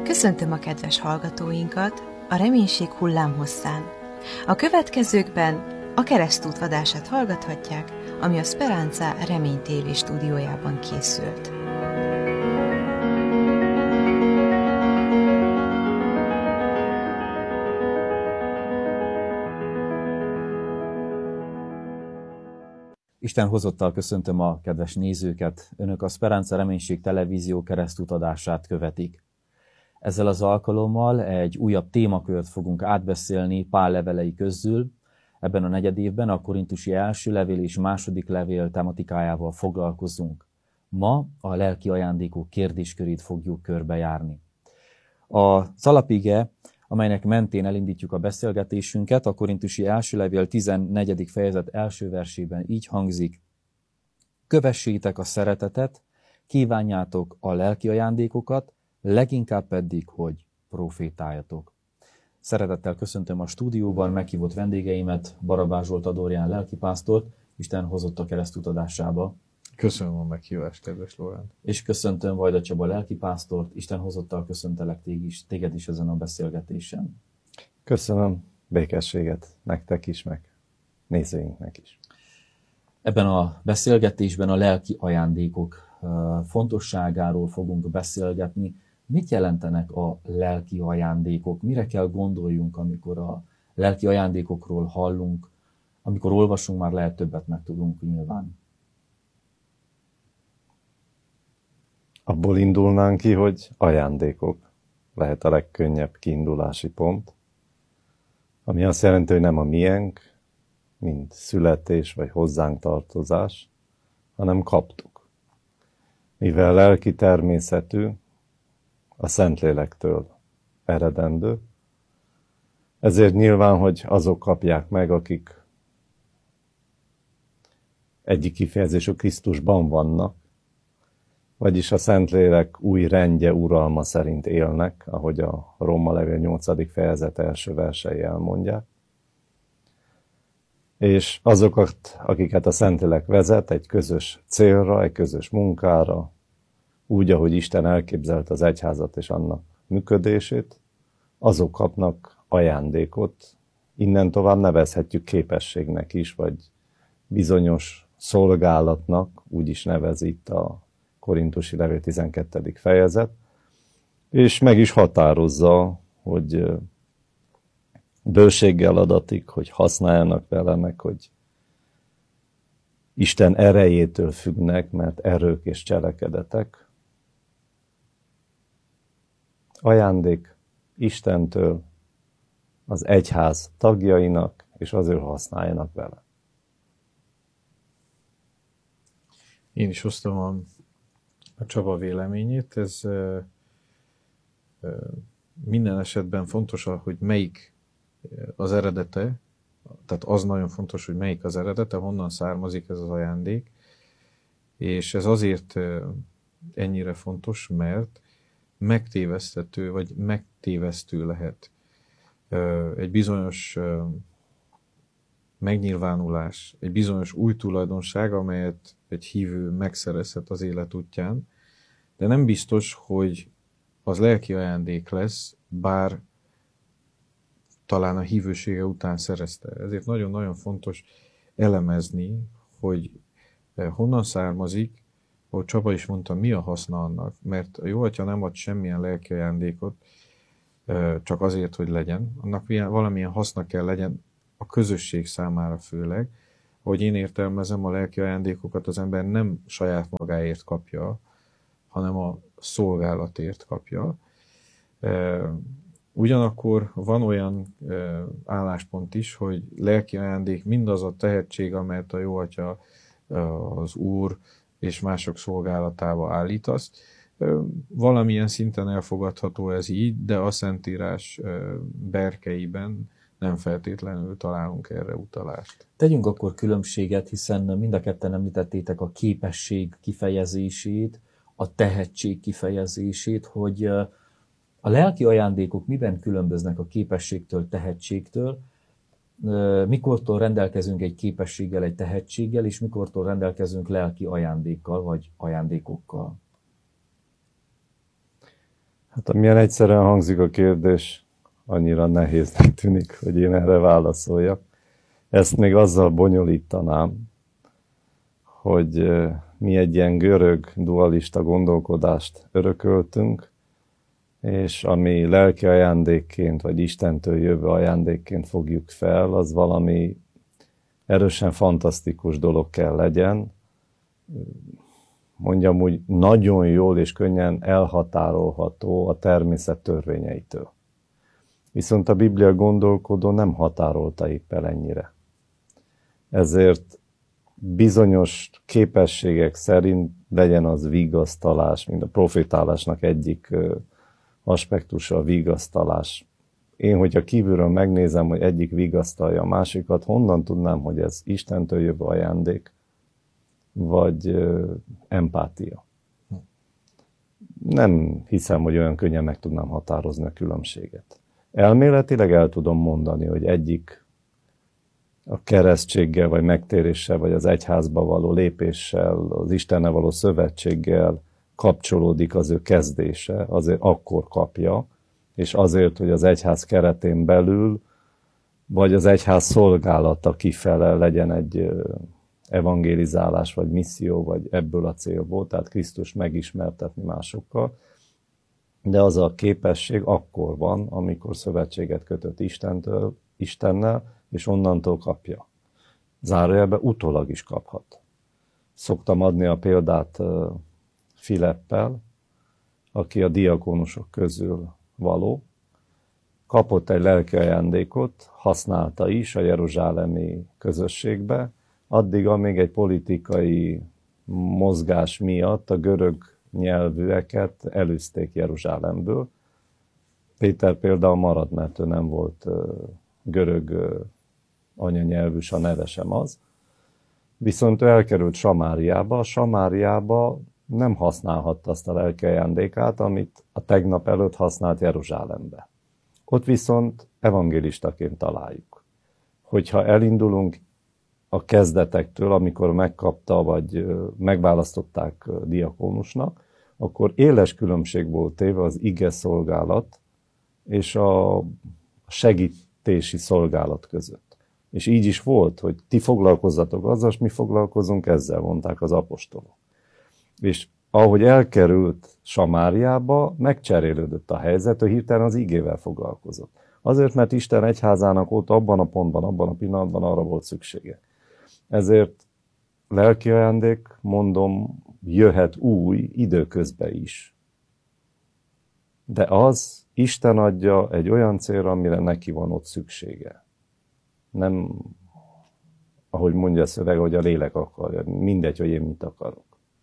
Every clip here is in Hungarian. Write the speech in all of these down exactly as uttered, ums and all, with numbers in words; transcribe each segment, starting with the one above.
Köszöntöm a kedves hallgatóinkat a Reménység hullámhosszán. A következőkben a Keresztút vadását hallgathatják, ami a Speranza Remény té vé stúdiójában készült. Isten hozottal köszöntöm a kedves nézőket. Önök a Speranza Reménység televízió keresztút adását követik. Ezzel az alkalommal egy újabb témakört fogunk átbeszélni Pál levelei közül. Ebben a negyedévben a korintusi első levél és második levél tematikájával foglalkozunk. Ma a lelki ajándékok kérdéskörét fogjuk körbejárni. Az alapige, amelynek mentén elindítjuk a beszélgetésünket, a korintusi első levél tizennegyedik fejezet első versében így hangzik: kövessétek a szeretetet, kívánjátok a lelki ajándékokat, leginkább pedig, hogy profétáljatok. Szeretettel köszöntöm a stúdióban meghívott vendégeimet, Barabás Zsolt Adorján lelkipásztort, Isten hozott a keresztút adásába. Köszönöm a meghívást, kedves Lóránt. És köszöntöm Vajda Csaba lelkipásztort, Isten hozottal köszöntelek téged is, téged is ezen a beszélgetésen. Köszönöm, békességet nektek is, meg nézőinknek is. Ebben a beszélgetésben a lelki ajándékok fontosságáról fogunk beszélgetni. Mit jelentenek a lelki ajándékok? Mire kell gondoljunk, amikor a lelki ajándékokról hallunk? Amikor olvasunk, már lehet többet megtudunk nyilván. Abból indulnánk ki, hogy ajándékok lehet a legkönnyebb kiindulási pont, ami azt jelenti, hogy nem a miénk, mint születés vagy hozzánk tartozás, hanem kaptuk. Mivel lelki természetű, a Szentlélektől eredendő, ezért nyilván, hogy azok kapják meg, akik egyik kifejezésű Krisztusban vannak, vagyis a Szentlélek új rendje, uralma szerint élnek, ahogy a Róma levél nyolcadik fejezet első versei elmondják. És azokat, akiket a Szentlélek vezet egy közös célra, egy közös munkára, úgy, ahogy Isten elképzelt az egyházat és annak működését, azok kapnak ajándékot, innen tovább nevezhetjük képességnek is, vagy bizonyos szolgálatnak, úgy is nevez itt a korintusi levél tizenkettedik fejezet, és meg is határozza, hogy bőséggel adatik, hogy használjanak vele, meg hogy Isten erejétől függnek, mert erők és cselekedetek. Ajándék Istentől, az egyház tagjainak, és azért használjanak vele. Én is osztom a, a Csaba véleményét. Ez ö, ö, minden esetben fontos, hogy melyik az eredete, tehát az nagyon fontos, hogy melyik az eredete, honnan származik ez az ajándék, és ez azért ennyire fontos, mert megtéveszthető, vagy megtévesztő lehet egy bizonyos megnyilvánulás, egy bizonyos új tulajdonság, amelyet egy hívő megszerezhet az élet útján, de nem biztos, hogy az lelki ajándék lesz, bár talán a hívősége után szerezte. Ezért nagyon-nagyon fontos elemezni, hogy honnan származik, ahogy Csaba is mondta, mi a haszna annak, mert a Jóatya nem ad semmilyen lelki ajándékot csak azért, hogy legyen. Annak valamilyen haszna kell legyen a közösség számára főleg. Ahogy én értelmezem, a lelki ajándékokat az ember nem saját magáért kapja, hanem a szolgálatért kapja. Ugyanakkor van olyan álláspont is, hogy lelki ajándék mindaz a tehetség, amelyet a Jóatya, az Úr és mások szolgálatába állítasz. Valamilyen szinten elfogadható ez így, de a Szentírás berkeiben nem feltétlenül találunk erre utalást. Tegyünk akkor különbséget, hiszen mind a ketten említettétek a képesség kifejezését, a tehetség kifejezését, hogy a lelki ajándékok miben különböznek a képességtől, tehetségtől, mikortól rendelkezünk egy képességgel, egy tehetséggel, és mikortól rendelkezünk lelki ajándékkal, vagy ajándékokkal? Hát amilyen egyszerűen hangzik a kérdés, annyira nehéznek tűnik, hogy én erre válaszoljak. Ezt még azzal bonyolítanám, hogy mi egy ilyen görög dualista gondolkodást örököltünk, és ami lelki ajándékként, vagy Istentől jövő ajándékként fogjuk fel, az valami erősen fantasztikus dolog kell legyen. Mondjam úgy, nagyon jól és könnyen elhatárolható a természet törvényeitől. Viszont a Biblia gondolkodó nem határolta épp el ennyire. Ezért bizonyos képességek szerint legyen az vigasztalás, mint a profétálásnak egyik aspektusa a vigasztalás. Én, hogyha kívülről megnézem, hogy egyik vigasztalja a másikat, honnan tudnám, hogy ez Istentől jövő ajándék, vagy ö, empátia. Nem hiszem, hogy olyan könnyen meg tudnám határozni a különbséget. Elméletileg el tudom mondani, hogy egyik a keresztséggel, vagy megtéréssel, vagy az egyházba való lépéssel, az Istennel való szövetséggel kapcsolódik az ő kezdése, azért akkor kapja, és azért, hogy az egyház keretén belül, vagy az egyház szolgálata kifele legyen egy evangélizálás, vagy misszió, vagy ebből a célból, tehát Krisztus megismertetni másokkal. De az a képesség akkor van, amikor szövetséget kötött Istentől, Istennel, és onnantól kapja. Zárójelben utólag is kaphat. Szoktam adni a példát Filippel, aki a diakónusok közül való, kapott egy lelki ajándékot, használta is a jeruzsálemi közösségbe, addig, amíg egy politikai mozgás miatt a görög nyelvűeket elűzték Jeruzsálemből. Péter például marad, mert ő nem volt görög anyanyelvű, a neve sem az. Viszont ő elkerült Samáriába, Samáriába nem használhatta azt a lelki ajándékát, amit a tegnap előtt használt Jeruzsálembe. Ott viszont evangélistaként találjuk. Hogyha elindulunk a kezdetektől, amikor megkapta, vagy megválasztották diakónusnak, akkor éles különbség volt téve az ige szolgálat és a segítési szolgálat között. És így is volt, hogy ti foglalkozzatok azzal, és mi foglalkozunk ezzel, mondták az apostolok. És ahogy elkerült Samáriába, megcserélődött a helyzet, hogy hirtelen az igével foglalkozott. Azért, mert Isten egyházának ott abban a pontban, abban a pillanatban arra volt szüksége. Ezért lelki ajándék, mondom, jöhet új időközben is. De az Isten adja egy olyan célra, amire neki van ott szüksége. Nem, ahogy mondja a szöveg, hogy a lélek akarja. Mindegy, hogy én mit akarok.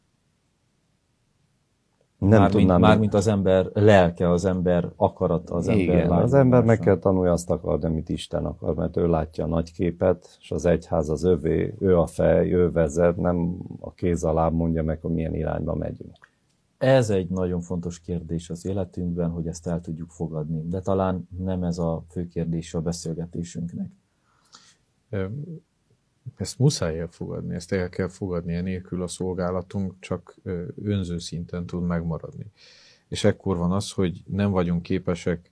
Nem mármint, tudnám, mármint az ember lelke, az ember akarata, az igen, ember az ember meg kell tanulni azt akarni, amit Isten akar, mert ő látja a nagy képet, és az egyház az övé, ő a fej, ő vezet, nem a kéz alá mondja meg, hogy milyen irányba megyünk. Ez egy nagyon fontos kérdés az életünkben, hogy ezt el tudjuk fogadni, de talán nem ez a fő kérdés a beszélgetésünknek. Ezt muszáj elfogadni, ezt el kell fogadni, enélkül a szolgálatunk csak önző szinten tud megmaradni. És ekkor van az, hogy nem vagyunk képesek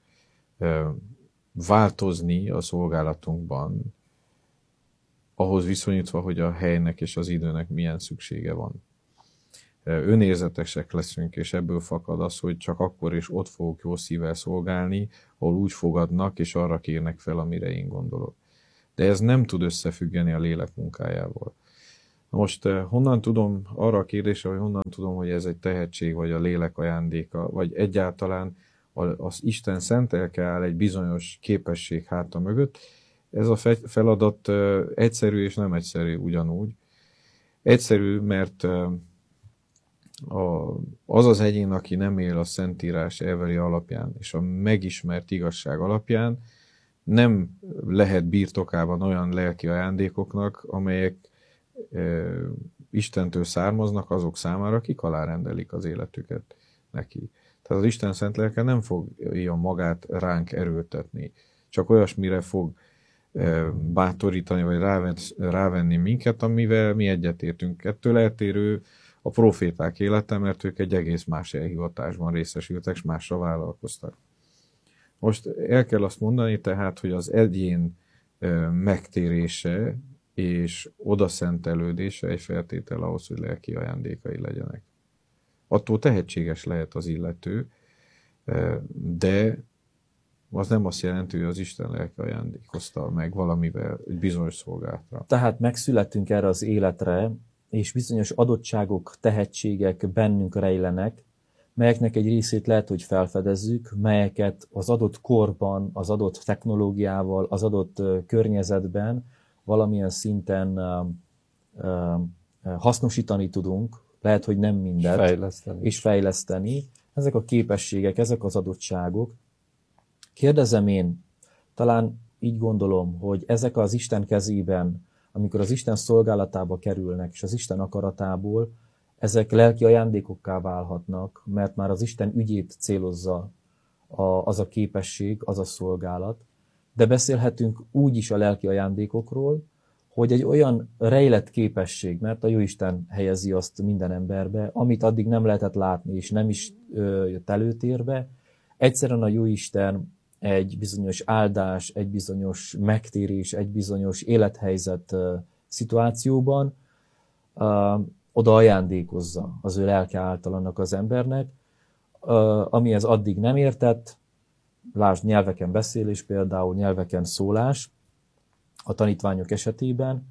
változni a szolgálatunkban, ahhoz viszonyítva, hogy a helynek és az időnek milyen szüksége van. Önérzetesek leszünk, és ebből fakad az, hogy csak akkor és ott fogok jó szívvel szolgálni, ahol úgy fogadnak, és arra kérnek fel, amire én gondolok. De ez nem tud összefüggeni a lélek munkájával. Na most honnan tudom, arra a kérdésre, hogy honnan tudom, hogy ez egy tehetség, vagy a lélek ajándéka, vagy egyáltalán az Isten szentelke áll egy bizonyos képesség háta mögött, ez a feladat egyszerű és nem egyszerű ugyanúgy. Egyszerű, mert az az egyén, aki nem él a Szentírás elvei alapján, és a megismert igazság alapján, nem lehet birtokában olyan lelki ajándékoknak, amelyek e, Istentől származnak azok számára, akik alárendelik az életüket neki. Tehát az Isten szent lelke nem fogja magát ránk erőltetni, csak olyasmire fog e, bátorítani, vagy ráven, rávenni minket, amivel mi egyetértünk. Ettől eltérő a proféták élete, mert ők egy egész más elhivatásban részesültek, és másra vállalkoztak. Most el kell azt mondani tehát, hogy az egyén megtérése és odaszentelődése egy feltétel ahhoz, hogy lelki ajándékai legyenek. Attól tehetséges lehet az illető, de az nem azt jelenti, hogy az Isten lelke ajándékozta meg valamivel egy bizonyos szolgálatra. Tehát megszülettünk erre az életre, és bizonyos adottságok, tehetségek bennünk rejlenek, melyeknek egy részét lehet, hogy felfedezzük, melyeket az adott korban, az adott technológiával, az adott környezetben valamilyen szinten hasznosítani tudunk, lehet, hogy nem mindet, fejleszteni. és fejleszteni. Ezek a képességek, ezek az adottságok. Kérdezem én, talán így gondolom, hogy ezek az Isten kezében, amikor az Isten szolgálatába kerülnek, és az Isten akaratából, ezek lelki ajándékokká válhatnak, mert már az Isten ügyét célozza a, az a képesség, az a szolgálat. De beszélhetünk úgy is a lelki ajándékokról, hogy egy olyan rejlett képesség, mert a Jóisten helyezi azt minden emberbe, amit addig nem lehetett látni, és nem is ö, jött előtérbe, egyszerűen a Jóisten egy bizonyos áldás, egy bizonyos megtérés, egy bizonyos élethelyzet ö, szituációban ö, oda ajándékozza az ő lelke által annak az embernek, ö, amihez addig nem értett, lásd nyelveken beszélés, például nyelveken szólás, a tanítványok esetében,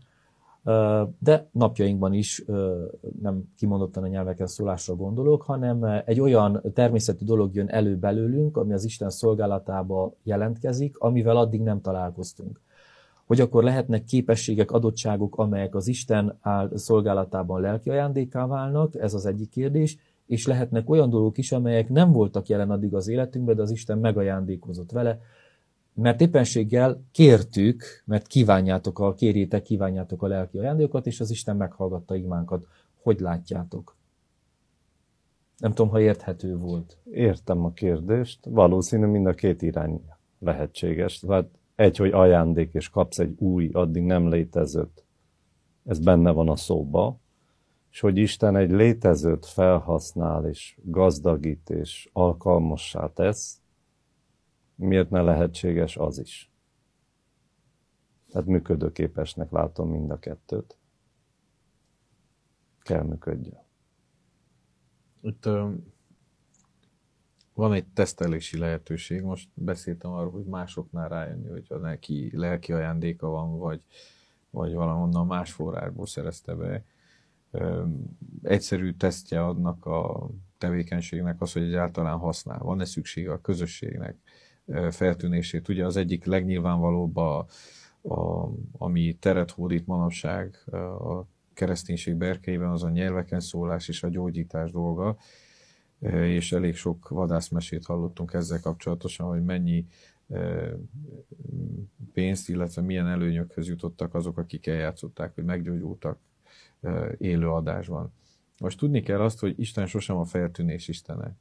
de napjainkban is nem kimondottan a nyelveken szólásra gondolok, hanem egy olyan természetű dolog jön elő belőlünk, ami az Isten szolgálatába jelentkezik, amivel addig nem találkoztunk. Hogy akkor lehetnek képességek, adottságok, amelyek az Isten szolgálatában lelki ajándékká válnak, ez az egyik kérdés, és lehetnek olyan dolgok is, amelyek nem voltak jelen addig az életünkben, de az Isten megajándékozott vele, mert éppenséggel kértük, mert kívánjátok a, kérjétek, kívánjátok a lelki ajándékokat, és az Isten meghallgatta imánkat. Hogy látjátok? Nem tudom, ha érthető volt. Értem a kérdést. Valószínű mind a két irány lehetséges. Tehát egy, hogy ajándék, és kapsz egy új, addig nem létezőt. Ez benne van a szóba. És hogy Isten egy létezőt felhasznál, és gazdagít, és alkalmassá tesz, miért ne lehetséges az is? Tehát működőképesnek látom mind a kettőt. Kell működjön. Itt uh, van egy tesztelési lehetőség. Most beszéltem arról, hogy másoknál rájönni, hogyha neki lelki ajándéka van, vagy, vagy valahonnan más forrásból szerezte be. Uh, egyszerű tesztje adnak a tevékenységnek az, hogy egyáltalán használ. Van-e szüksége a közösségnek feltűnését? Ugye az egyik legnyilvánvalóbb, a, a, ami teret hódít manapság a kereszténység berkeiben, az a nyelveken szólás és a gyógyítás dolga, és elég sok vadászmesét hallottunk ezzel kapcsolatosan, hogy mennyi pénzt, illetve milyen előnyökhöz jutottak azok, akik eljátszották, hogy meggyógyultak élő adásban. Most tudni kell azt, hogy Isten sosem a feltűnés istene.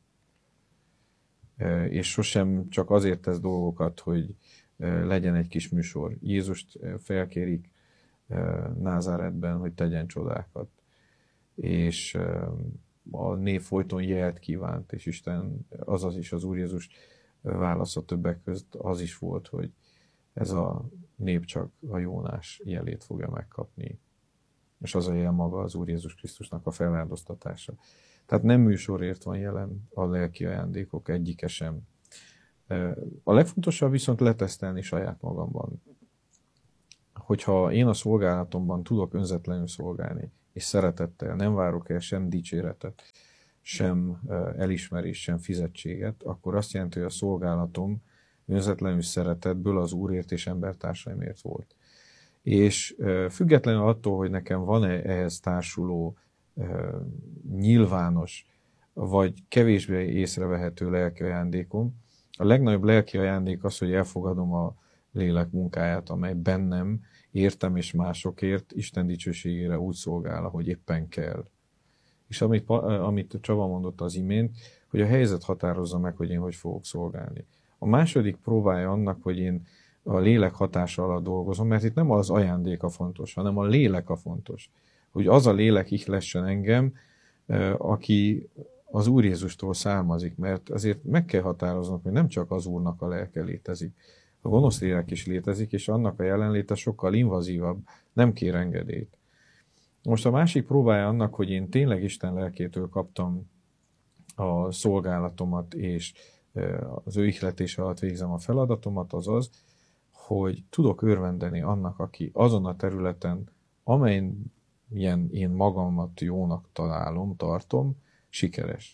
És sosem csak azért tesz dolgokat, hogy legyen egy kis műsor. Jézust felkérik Názáretben, hogy tegyen csodákat. És a nép folyton jelt kívánt, és Isten, azaz is az Úr Jézus válasza többek között az is volt, hogy ez a nép csak a Jónás jelét fogja megkapni. És az a jel maga az Úr Jézus Krisztusnak a feláldoztatása. Tehát nem műsorért van jelen a lelki ajándékok egyike sem. A legfontosabb viszont letesztelni saját magamban. Hogyha én a szolgálatomban tudok önzetlenül szolgálni, és szeretettel, nem várok el sem dicséretet, sem elismerést, sem fizetséget, akkor azt jelenti, hogy a szolgálatom önzetlenül szeretetből az Úrért és embertársaimért volt. És függetlenül attól, hogy nekem van-e ehhez társuló nyilvános, vagy kevésbé észrevehető lelki ajándékom, a legnagyobb lelki ajándék az, hogy elfogadom a lélek munkáját, amely bennem értem és másokért Isten dicsőségére úgy szolgál, ahogy éppen kell. És amit, amit Csaba mondott az imént, hogy a helyzet határozza meg, hogy én hogy fogok szolgálni. A második próbája annak, hogy én a lélek hatása alatt dolgozom, mert itt nem az ajándék a fontos, hanem a lélek a fontos. Hogy az a lélek ihlessen engem, aki az Úr Jézustól származik, mert azért meg kell határoznunk, hogy nem csak az Úrnak a lelke létezik. A gonosz lélek is létezik, és annak a jelenléte sokkal invazívabb, nem kér engedélyt. Most a másik próbája annak, hogy én tényleg Isten lelkétől kaptam a szolgálatomat, és az ő ihletése alatt végzem a feladatomat, az az, hogy tudok örvendeni annak, aki azon a területen, amelyen én magamat jónak találom, tartom, sikeres.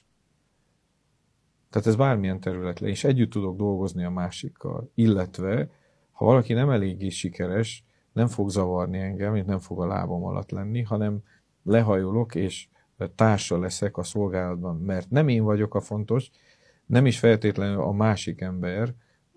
Tehát ez bármilyen terület le, és együtt tudok dolgozni a másikkal. Illetve, ha valaki nem eléggé sikeres, nem fog zavarni engem, és nem fog a lábam alatt lenni, hanem lehajolok, és társa leszek a szolgálatban, mert nem én vagyok a fontos, nem is feltétlenül a másik ember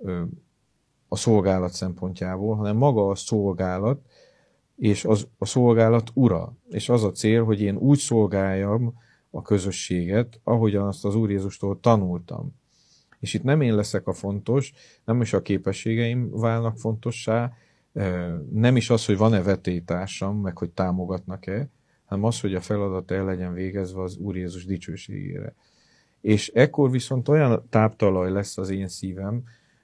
a szolgálat szempontjából, hanem maga a szolgálat, és az, a szolgálat ura. És az a cél, hogy én úgy szolgáljam a közösséget, ahogyan azt az Úr Jézustól tanultam. És itt nem én leszek a fontos, nem is a képességeim válnak fontossá, nem is az, hogy van-e vetélytársam, meg hogy támogatnak-e, hanem az, hogy a feladat el legyen végezve az Úr Jézus dicsőségére. És ekkor viszont olyan táptalaj lesz az én szívem,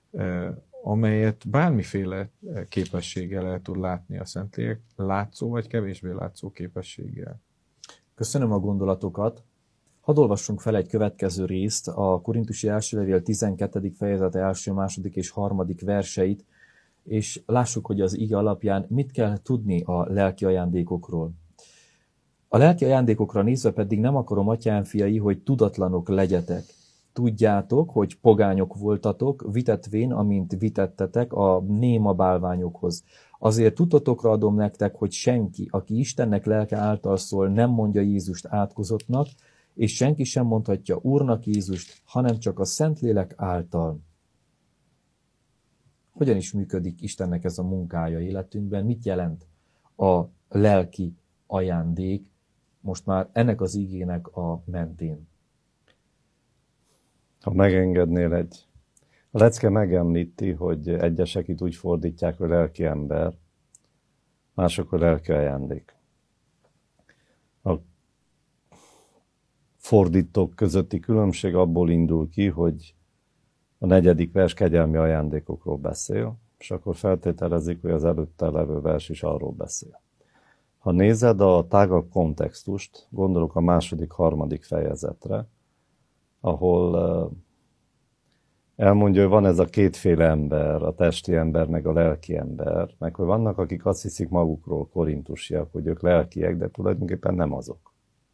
amelyet bármiféle képességgel el tud látni a Szentlélek, látszó vagy kevésbé látszó képességgel. Köszönöm a gondolatokat. Hadd olvassunk fel egy következő részt, a Korintusi első levél tizenkettedik fejezet első, második és harmadik verseit, és lássuk, hogy az ige alapján mit kell tudni a lelki ajándékokról. A lelki ajándékokra nézve pedig nem akarom, atyám fiai, hogy tudatlanok legyetek. Tudjátok, hogy pogányok voltatok, vitetvén, amint vitettetek a néma bálványokhoz. Azért tudatokra adom nektek, hogy senki, aki Istennek lelke által szól, nem mondja Jézust átkozottnak, és senki sem mondhatja Úrnak Jézust, hanem csak a Szentlélek által. Hogyan is működik Istennek ez a munkája életünkben? Mit jelent a lelki ajándék most már ennek az igének a mentén? Ha megengednél egy... A lecke megemlíti, hogy egyesek itt úgy fordítják, hogy lelki ember, mások a lelki ajándék. A fordítók közötti különbség abból indul ki, hogy a negyedik vers kegyelmi ajándékokról beszél, és akkor feltételezik, hogy az előtte levő vers is arról beszél. Ha nézed a tágabb kontextust, gondolok a második, harmadik fejezetre, ahol elmondja, hogy van ez a kétféle ember, a testi ember, meg a lelki ember, meg hogy vannak, akik azt hiszik magukról, korintusiak, hogy ők lelkiek, de tulajdonképpen nem azok.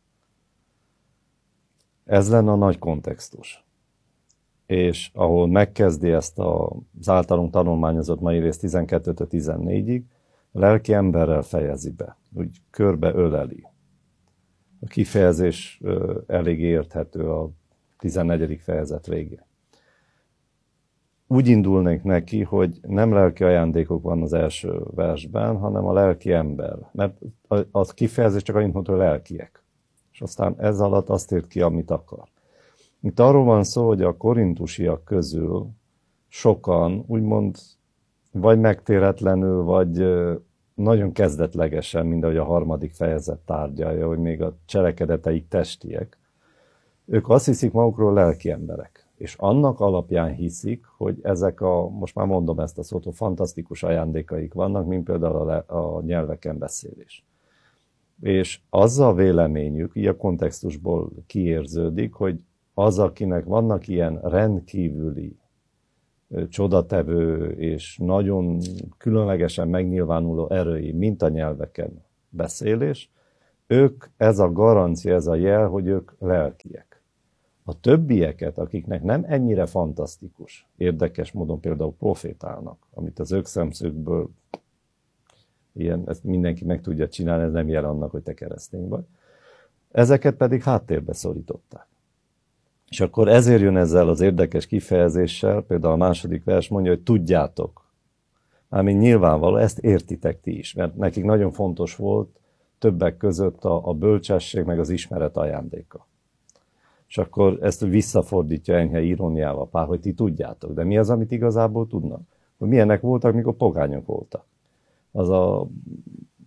Ez lenne a nagy kontextus. És ahol megkezdi ezt az általunk tanulmányozott mai rész tizenkettőtől tizennégyig, a lelki emberrel fejezi be, úgy körbe öleli. A kifejezés elég érthető a tizennegyedik fejezet végén. Úgy indulnék neki, hogy nem lelki ajándékok van az első versben, hanem a lelki ember. Mert a kifejezés csak annyit mondta, hogy lelkiek. És aztán ez alatt azt írt ki, amit akar. Itt arról van szó, hogy a korintusiak közül sokan úgymond vagy megtéretlenül, vagy nagyon kezdetlegesen, mint ahogy a harmadik fejezet tárgyalja, hogy még a cselekedeteik testiek, ők azt hiszik magukról lelki emberek. És annak alapján hiszik, hogy ezek a, most már mondom ezt a szót, fantasztikus ajándékaik vannak, mint például a, a nyelveken beszélés. És az a véleményük, így a kontextusból kiérződik, hogy az, akinek vannak ilyen rendkívüli, csodatevő és nagyon különlegesen megnyilvánuló erői, mint a nyelveken beszélés, ők, ez a garancia, ez a jel, hogy ők lelkiek. A többieket, akiknek nem ennyire fantasztikus, érdekes módon például profétálnak, amit az ők szemszögből ilyen, ezt mindenki meg tudja csinálni, ez nem jel annak, hogy te keresztény vagy, ezeket pedig háttérbe szorították. És akkor ezért jön ezzel az érdekes kifejezéssel, például a második vers mondja, hogy tudjátok. Mármint nyilvánvaló, ezt értitek ti is, mert nekik nagyon fontos volt többek között a, a bölcsesség meg az ismeret ajándéka. És akkor ezt visszafordítja enyhe iróniával Pál, hogy ti tudjátok. De mi az, amit igazából tudnak? Hogy milyenek voltak, mikor pogányok voltak. Az a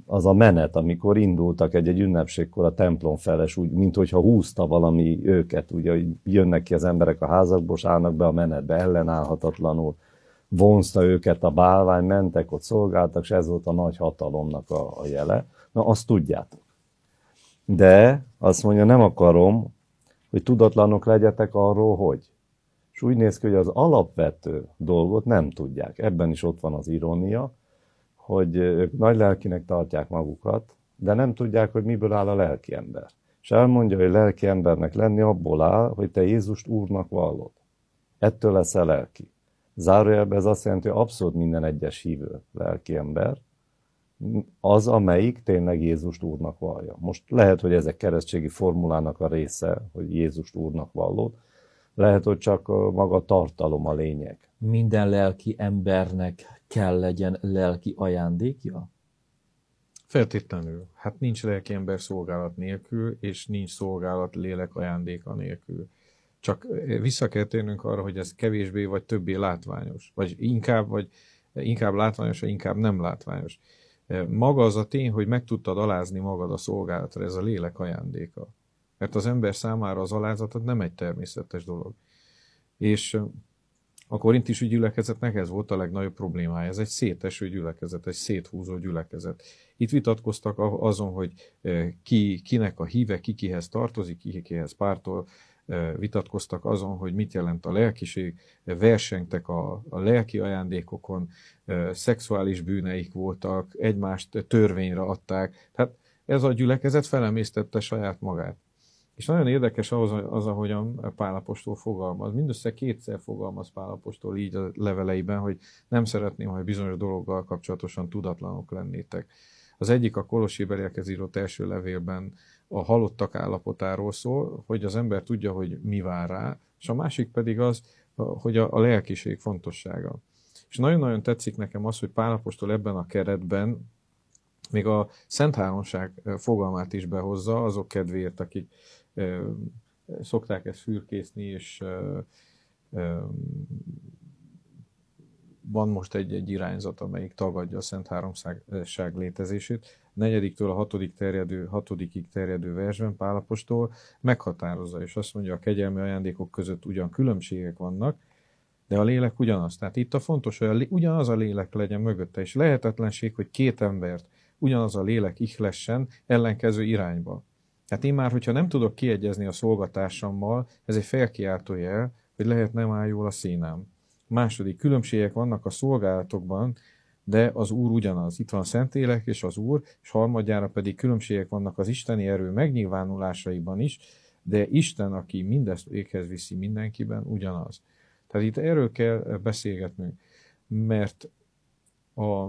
az a menet, amikor indultak egy-egy ünnepségkor a templom feles, úgy, mint hogyha húzta valami őket, ugye, hogy jönnek ki az emberek a házakból, és állnak be a menetbe ellenállhatatlanul, vonzta őket a bálvány, mentek, ott szolgáltak, és ez volt a nagy hatalomnak a, a jele. Na, azt tudjátok. De azt mondja, nem akarom, hogy tudatlanok legyetek arról, hogy. És úgy néz ki, hogy az alapvető dolgot nem tudják. Ebben is ott van az irónia, hogy ők nagy lelkinek tartják magukat, de nem tudják, hogy miből áll a lelki ember. És elmondja, hogy lelki embernek lenni abból áll, hogy te Jézust Úrnak vallod. Ettől leszel lelki. Zárójelben ez azt jelenti, hogy abszolút minden egyes hívő lelki ember az, amelyik tényleg Jézust Úrnak vallja. Most lehet, hogy ezek keresztségi formulának a része, hogy Jézust Úrnak vallod, lehet, hogy csak maga tartalom a lényeg. Minden lelki embernek kell legyen lelki ajándékja? Feltétlenül. Hát nincs lelki ember szolgálat nélkül, és nincs szolgálat lélek ajándéka nélkül. Csak vissza kell térnünk arra, hogy ez kevésbé vagy többé látványos. Vagy inkább, vagy inkább látványos, vagy inkább nem látványos. Maga az a tény, hogy meg tudtad alázni magad a szolgálatra, ez a lélek ajándéka. Mert az ember számára az alázat nem egy természetes dolog. És a korintusi gyülekezetnek ez volt a legnagyobb problémája. Ez egy széteső gyülekezet, egy széthúzó gyülekezet. Itt vitatkoztak azon, hogy ki, kinek a híve, ki kihez tartozik, ki kihez pártol, vitatkoztak azon, hogy mit jelent a lelkiség, versengtek a, a lelki ajándékokon, szexuális bűneik voltak, egymást törvényre adták. Tehát ez a gyülekezet felemésztette saját magát. És nagyon érdekes az, az ahogyan Pál apostol fogalmaz. Mindössze kétszer fogalmaz Pál apostol így a leveleiben, hogy nem szeretném, hogy bizonyos dologgal kapcsolatosan tudatlanok lennétek. Az egyik a Kolossébeliekhez írott első levélben a halottak állapotáról szól, hogy az ember tudja, hogy mi vár rá, és a másik pedig az, hogy a, a lelkiség fontossága. És nagyon-nagyon tetszik nekem az, hogy Pál apostol ebben a keretben még a Szent Háromság fogalmát is behozza, azok kedvéért, akik e, szokták ezt fürkészni, és e, e, van most egy-egy irányzat, amelyik tagadja a Szent Háromság létezését. A negyediktől a hatodik terjedő, hatodikig terjedő versben Pál apostol meghatározza, és azt mondja, a kegyelmi ajándékok között ugyan különbségek vannak, de a lélek ugyanaz. Tehát itt a fontos, hogy a, ugyanaz a lélek legyen mögötte, és lehetetlenség, hogy két embert ugyanaz a lélek ihlessen ellenkező irányba. Hát én már, hogyha nem tudok kiegyezni a szolgatársammal, ez egy felkiáltó jel, hogy lehet nem áll jól a színám. Második, különbségek vannak a szolgálatokban, de az Úr ugyanaz. Itt van a Szentlélek és az Úr, és harmadjára pedig különbségek vannak az isteni erő megnyilvánulásaiban is, de Isten, aki mindezt véghez viszi mindenkiben, ugyanaz. Tehát itt erről kell beszélgetnünk, mert a,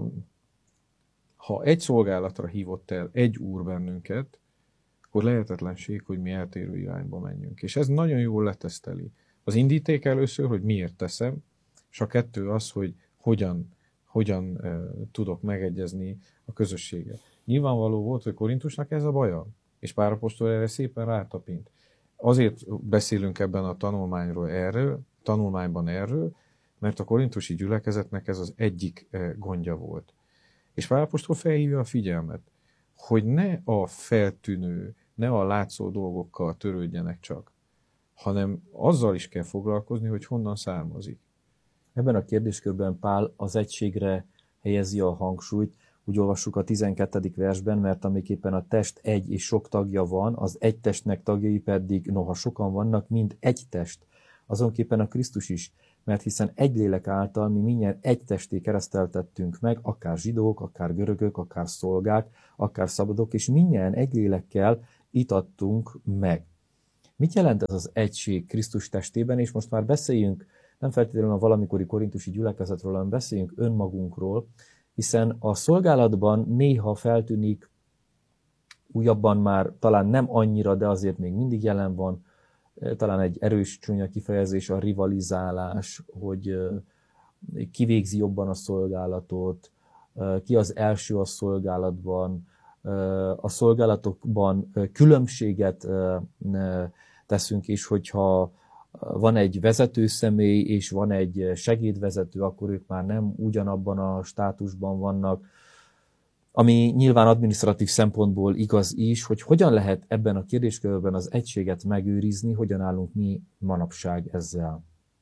ha egy szolgálatra hívott el egy Úr bennünket, akkor lehetetlenség, hogy mi eltérő irányba menjünk. És ez nagyon jól leteszteli. Az indíték először, hogy miért teszem, és a kettő az, hogy hogyan, hogyan e, tudok megegyezni a közösséggel. Nyilvánvaló volt, hogy Korintusnak ez a baja, és Pál apostol erre szépen rátapint. Azért beszélünk ebben a tanulmányról erről, tanulmányban erről, mert a korintusi gyülekezetnek ez az egyik e, gondja volt. És Pál apostol felhívja a figyelmet, hogy ne a feltűnő, ne a látszó dolgokkal törődjenek csak, hanem azzal is kell foglalkozni, hogy honnan származik. Ebben a kérdéskörben Pál az egységre helyezi a hangsúlyt, úgy olvassuk a tizenkettedik versben, mert amiképpen a test egy és sok tagja van, az egy testnek tagjai pedig, noha sokan vannak, mind egy test. Azonképpen a Krisztus is, mert hiszen egy lélek által mi mindjárt egy testé kereszteltettünk meg, akár zsidók, akár görögök, akár szolgák, akár szabadok, és mindjárt egy lélekkel itattunk meg. Mit jelent ez az egység Krisztus testében, és most már beszéljünk nem feltétlenül a valamikori korintusi gyülekezetről, hanem beszéljünk önmagunkról, hiszen a szolgálatban néha feltűnik, újabban már talán nem annyira, de azért még mindig jelen van, talán egy erős csúnya kifejezés, a rivalizálás, hogy ki végzi jobban a szolgálatot, ki az első a szolgálatban, a szolgálatokban különbséget teszünk, és hogyha van egy vezető személy, és van egy segédvezető, akkor ők már nem ugyanabban a státusban vannak. ami nyilván adminisztratív szempontból igaz is, hogy hogyan lehet ebben a kérdéskörben az egységet megőrizni, hogyan állunk mi manapság ezzel?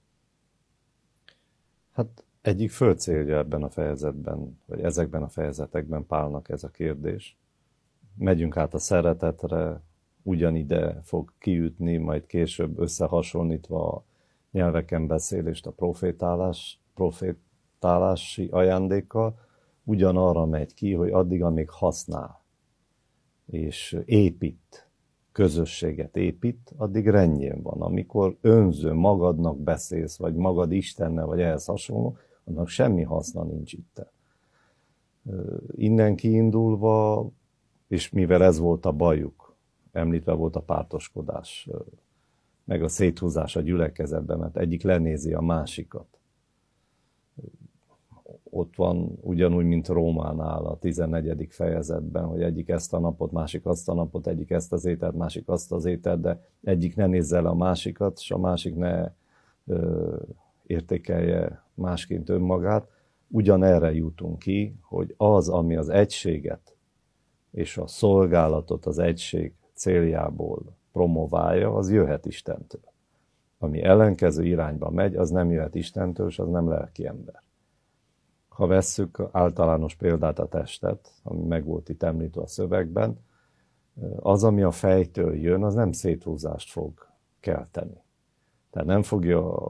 Hát egyik fő célja ebben a fejezetben, vagy ezekben a fejezetekben Pálnak ez a kérdés. Megyünk át a szeretetre, ugyanide fog kiütni, majd később összehasonlítva a nyelveken beszélést a profétálás, profétálási ajándékkal, ugyanarra megy ki, hogy addig, amíg használ, és épít, közösséget épít, addig rendjén van. Amikor önző magadnak beszélsz, vagy magad Istennel, vagy ehhez hasonló, annak semmi haszna nincs itt. Innen kiindulva, és mivel ez volt a bajuk, említve volt a pártoskodás, meg a széthúzás a gyülekezetben, mert egyik lenézi a másikat. Ott van ugyanúgy, mint Rómánál a tizennegyedik fejezetben, hogy egyik ezt a napot, másik azt a napot, egyik ezt az ételt, másik azt az ételt, de egyik ne nézze el a másikat, és a másik ne ö, értékelje másként önmagát. Ugyanerre jutunk ki, hogy az, ami az egységet és a szolgálatot az egység céljából promoválja, az jöhet Istentől. Ami ellenkező irányba megy, az nem jöhet Istentől, és az nem lelki ember. Ha vesszük általános példát a testet, ami meg volt itt említve a szövegben, az, ami a fejtől jön, az nem széthúzást fog kelteni. Tehát nem fogja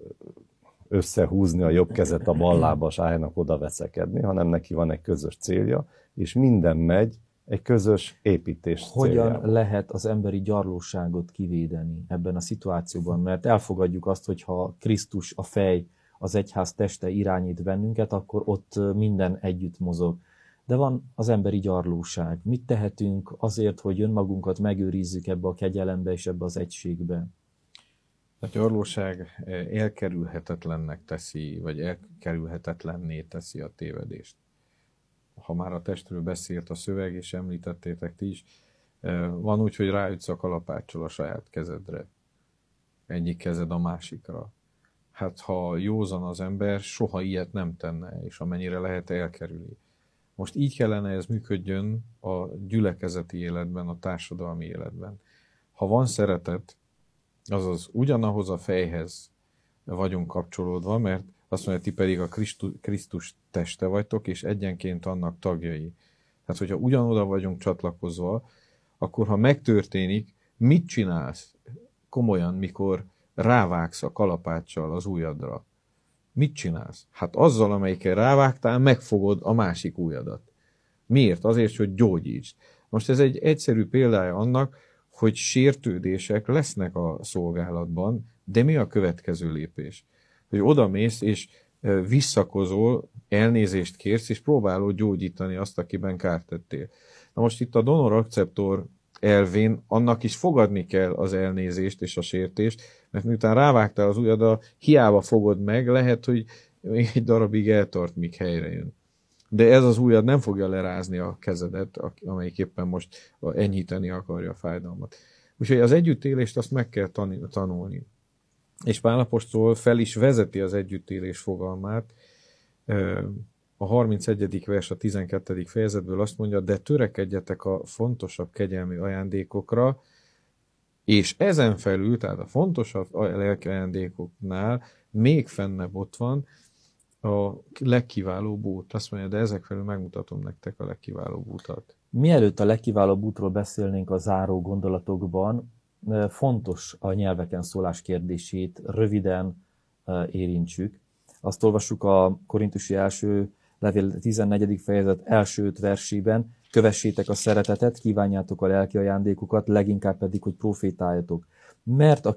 összehúzni a jobb kezet a bal lába, és álljanak oda veszekedni, hanem neki van egy közös célja, és minden megy egy közös építés Hogyan céljából. lehet az emberi gyarlóságot kivédeni ebben a szituációban? Mert elfogadjuk azt, hogy ha Krisztus a fej, az egyház teste irányít bennünket, akkor ott minden együtt mozog. De van az emberi gyarlóság. Mit tehetünk azért, hogy önmagunkat megőrizzük ebbe a kegyelembe és ebbe az egységbe? A gyarlóság elkerülhetetlennek teszi, vagy elkerülhetetlenné teszi a tévedést. Ha már a testről beszélt a szöveg, és említettétek ti is, van úgy, hogy ráütsz a kalapáccsal a saját kezedre. Egyik kezed a másikra. Hát ha józan az ember, soha ilyet nem tenne, és amennyire lehet elkerüli. Most így kellene ez működjön a gyülekezeti életben, a társadalmi életben. Ha van szeretet, azaz ugyanahoz a fejhez vagyunk kapcsolódva, mert azt mondja, ti pedig a Krisztus teste vagytok, és egyenként annak tagjai. Tehát, hogyha ugyanoda vagyunk csatlakozva, akkor ha megtörténik, mit csinálsz komolyan, mikor rávágsz a kalapáccsal az ujjadra? Mit csinálsz? Hát azzal, amelyikkel rávágtál, megfogod a másik ujjadat. Miért? Azért, hogy gyógyítsd. Most ez egy egyszerű példája annak, hogy sértődések lesznek a szolgálatban, de mi a következő lépés? Hogy odamész és visszakozol, elnézést kérsz, és próbálod gyógyítani azt, akiben kárt tettél. Na most itt a donor-akceptor elvén annak is fogadni kell az elnézést és a sértést, mert miután rávágtál az ujjadra, hiába fogod meg, lehet, hogy még egy darabig eltart, míg helyre jön. De ez az ujjad nem fogja lerázni a kezedet, amelyik éppen most enyhíteni akarja a fájdalmat. Úgyhogy az együttélést azt meg kell tanulni. És Pál apostol fel is vezeti az együttélés fogalmát. A harmincegyedik vers a tizenkettedik fejezetből azt mondja, de törekedjetek a fontosabb kegyelmi ajándékokra, és ezen felül, tehát a fontosabb lelki ajándékoknál még fennebb ott van a legkiválóbb út. Azt mondja, de ezek felül megmutatom nektek a legkiválóbb utat. Mielőtt a legkiválóbb útról beszélnénk a záró gondolatokban, fontos a nyelveken szólás kérdését röviden érintsük. Azt olvassuk a Korintusi első levél tizennegyedik fejezet első öt versében, kövessétek a szeretetet, kívánjátok a lelki ajándékokat, leginkább pedig, hogy profétáljatok. Mert a